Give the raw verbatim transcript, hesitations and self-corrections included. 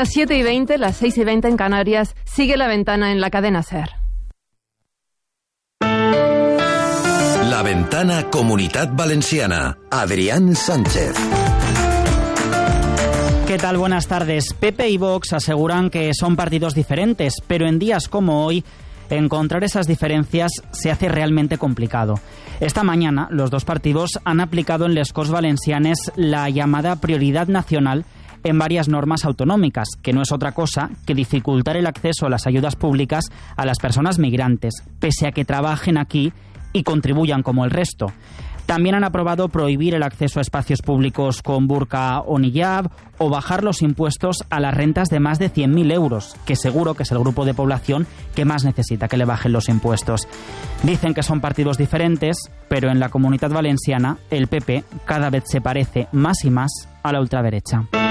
las siete y veinte, las seis y veinte en Canarias, sigue La Ventana en la cadena SER. La Ventana Comunitat Valenciana. Adrián Sánchez. ¿Qué tal? Buenas tardes. P P y Vox aseguran que son partidos diferentes, pero en días como hoy, encontrar esas diferencias se hace realmente complicado. Esta mañana, los dos partidos han aplicado en les Corts Valencianes la llamada prioridad nacional en varias normas autonómicas, que no es otra cosa que dificultar el acceso a las ayudas públicas a las personas migrantes, pese a que trabajen aquí y contribuyan como el resto. También han aprobado prohibir el acceso a espacios públicos con burka o niyab o bajar los impuestos a las rentas de más de cien mil euros, que seguro que es el grupo de población que más necesita que le bajen los impuestos. Dicen que son partidos diferentes, pero en la Comunitat Valenciana el P P cada vez se parece más y más a la ultraderecha.